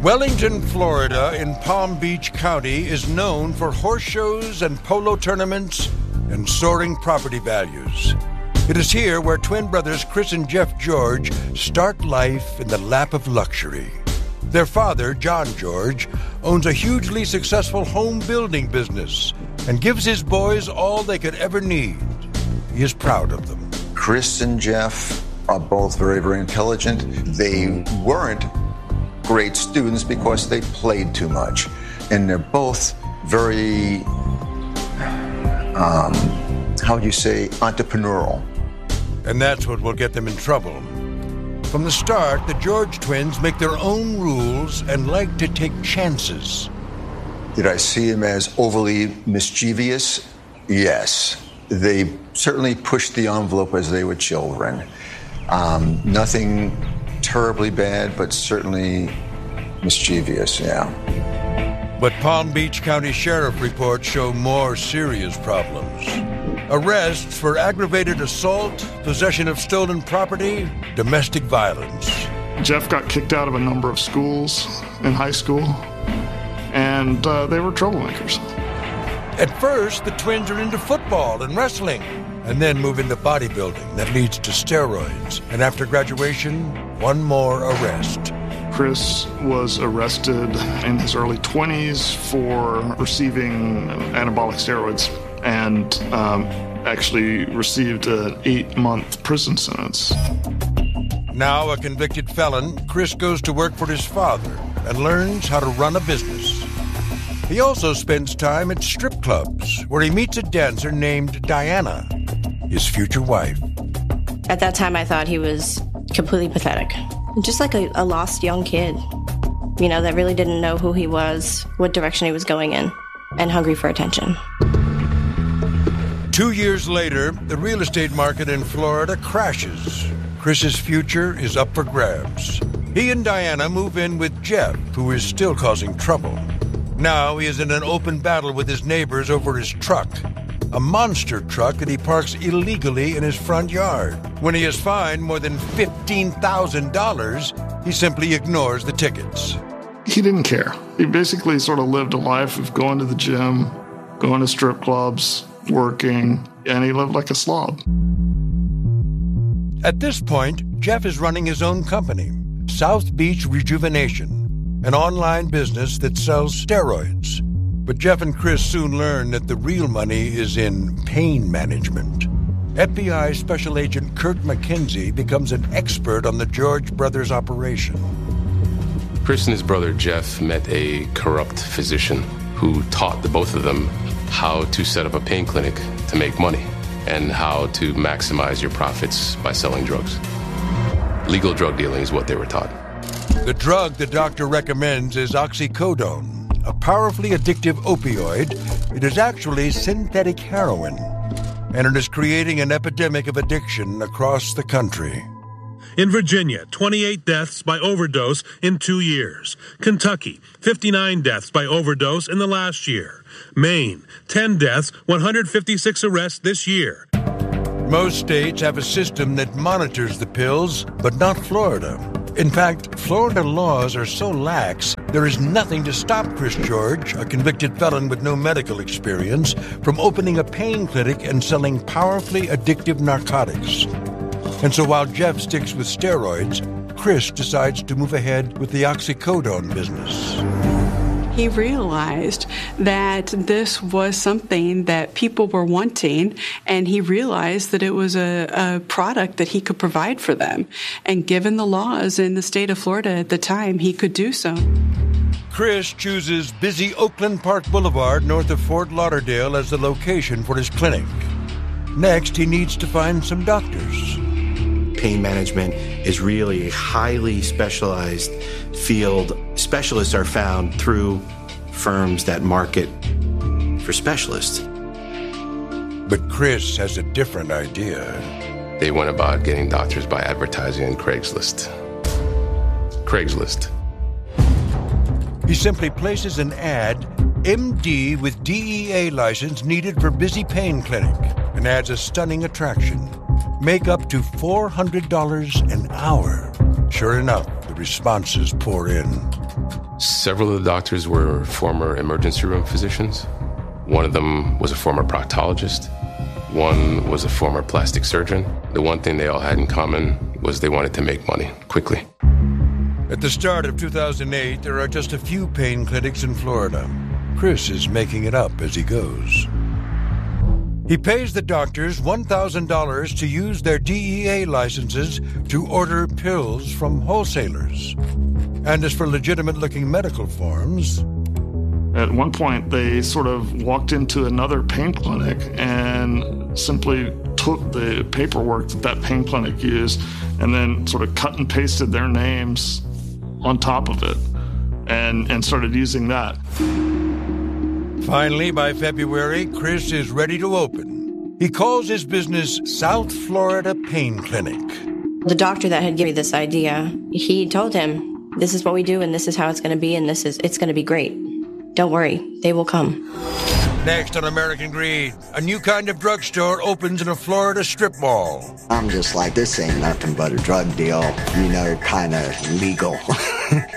Wellington, Florida, in Palm Beach County, is known for horse shows and polo tournaments and soaring property values. It is here where twin brothers Chris and Jeff George start life in the lap of luxury. Their father, John George, owns a hugely successful home building business and gives his boys all they could ever need. He is proud of them. Chris and Jeff are both very, very intelligent. They weren't great students because they played too much. And they're both very, how would you say, entrepreneurial. And that's what will get them in trouble. From the start, the George twins make their own rules and like to take chances. Did I see them as overly mischievous? Yes. They certainly pushed the envelope as they were children. Nothing terribly bad, but certainly mischievous, yeah. But Palm Beach County Sheriff reports show more serious problems. Arrests for aggravated assault, possession of stolen property, domestic violence. Jeff got kicked out of a number of schools in high school, and they were troublemakers. At first, the twins are into football and wrestling, and then move into bodybuilding that leads to steroids. And after graduation, one more arrest. Chris was arrested in his early 20s for receiving anabolic steroids and actually received an 8-month prison sentence. Now a convicted felon, Chris goes to work for his father and learns how to run a business. He also spends time at strip clubs where he meets a dancer named Diana, his future wife. At that time, I thought he was completely pathetic. Just like a lost young kid, you know, that really didn't know who he was, what direction he was going in, and hungry for attention. 2 years later, the real estate market in Florida crashes. Chris's future is up for grabs. He and Diana move in with Jeff, who is still causing trouble. Now he is in an open battle with his neighbors over his truck, a monster truck that he parks illegally in his front yard. When he is fined more than $15,000, he simply ignores the tickets. He didn't care. He basically sort of lived a life of going to the gym, going to strip clubs, working, and he lived like a slob. At this point, Jeff is running his own company, South Beach Rejuvenation, an online business that sells steroids. But Jeff and Chris soon learn that the real money is in pain management. FBI Special Agent Kurt McKenzie becomes an expert on the George brothers' operation. Chris and his brother Jeff met a corrupt physician who taught the both of them how to set up a pain clinic to make money and how to maximize your profits by selling drugs. Legal drug dealing is what they were taught. The drug the doctor recommends is oxycodone, a powerfully addictive opioid. It is actually synthetic heroin, and it is creating an epidemic of addiction across the country. In Virginia, 28 deaths by overdose in 2 years. Kentucky, 59 deaths by overdose in the last year. Maine, 10 deaths, 156 arrests this year. Most states have a system that monitors the pills, but not Florida. In fact, Florida laws are so lax, there is nothing to stop Chris George, a convicted felon with no medical experience, from opening a pain clinic and selling powerfully addictive narcotics. And so while Jeff sticks with steroids, Chris decides to move ahead with the oxycodone business. He realized that this was something that people were wanting, and he realized that it was a product that he could provide for them. And given the laws in the state of Florida at the time, he could do so. Chris chooses busy Oakland Park Boulevard north of Fort Lauderdale as the location for his clinic. Next, he needs to find some doctors. Pain management is really a highly specialized field. Specialists are found through firms that market for specialists. But Chris has a different idea. They went about getting doctors by advertising on Craigslist. He simply places an ad, MD with DEA license needed for busy pain clinic, and adds a stunning attraction. Make up to $400 an hour. Sure enough, the responses pour in. Several of the doctors were former emergency room physicians. One of them was a former proctologist. One was a former plastic surgeon. The one thing they all had in common was they wanted to make money quickly. At the start of 2008, there are just a few pain clinics in Florida. Chris is making it up as he goes. He pays the doctors $1,000 to use their DEA licenses to order pills from wholesalers. And as for legitimate-looking medical forms... At one point, they sort of walked into another pain clinic and simply took the paperwork that pain clinic used and then sort of cut and pasted their names on top of it and started using that. Finally, by February, Chris is ready to open. He calls his business South Florida Pain Clinic. The doctor that had given me this idea, he told him, this is what we do and this is how it's going to be and it's going to be great. Don't worry, they will come. Next on American Greed, a new kind of drugstore opens in a Florida strip mall. I'm just like, this ain't nothing but a drug deal, kind of legal.